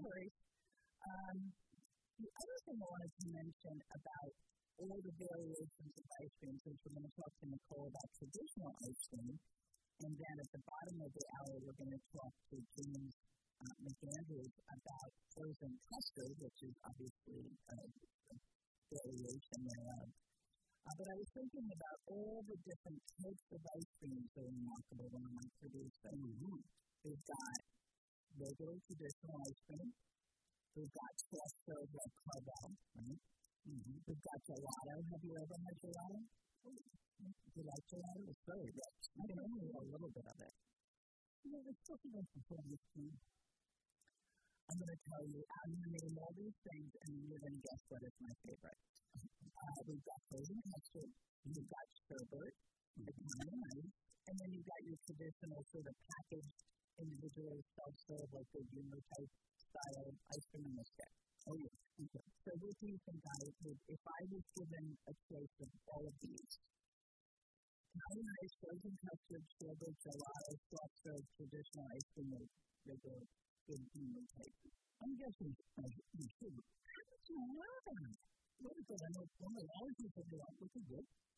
worries. The other thing I wanted to mention about all the variations of ice cream, since we're going to talk to Nicole about traditional ice cream, and then at the bottom of the hour, we're going to talk to James McAndrews about frozen custard, which is obviously a variation thereof. But I was thinking about all the different types of ice creams that are remarkable when I produce them. We've got regular traditional ice cream. We've got soft serve like Carvel, right? We've got gelato. Have you ever had gelato? Do you like gelato? It's very rich. I can only eat a little bit of it. It's still good for ice cream. I'm going to tell you, I'm going to name all these things, and you're going to guess what is my favorite. We've got frozen custard, you've got sherbet, ice, and then you've got your traditional sort of packaged individual self-serve, like the junior type style ice cream in a stick. Oh, yeah. Okay. So what do you think if I was given a choice of all of these? Italian ice, frozen custard, sherbet, gelato, soft-serve, traditional ice cream, or regular junior type? I'm guessing sherbet. How did you know that? Well, because I know one of the allergies that they like, which is good.